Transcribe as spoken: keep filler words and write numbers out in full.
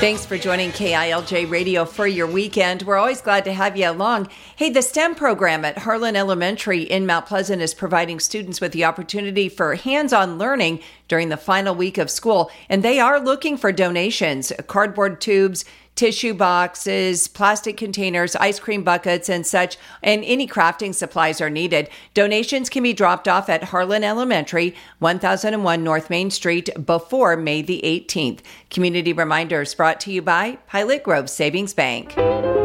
Thanks for joining K I L J Radio for your weekend. We're always glad to have you along. Hey, the STEM program at Harlan Elementary in Mount Pleasant is providing students with the opportunity for hands-on learning during the final week of school, and they are looking for donations, cardboard tubes, tissue boxes, plastic containers, ice cream buckets, and such, and any crafting supplies are needed. Donations can be dropped off at Harlan Elementary, one thousand one North Main Street, before May the eighteenth. Community reminders brought to you by Pilot Grove Savings Bank.